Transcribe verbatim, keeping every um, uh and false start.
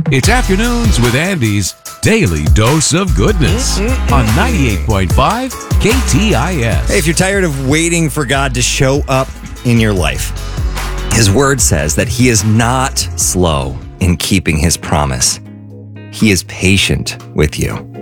It's Afternoons with Andy's Daily Dose of Goodness on ninety-eight point five K T I S. Hey, if you're tired of waiting for God to show up in your life, His Word says that He is not slow in keeping His promise. He is patient with you.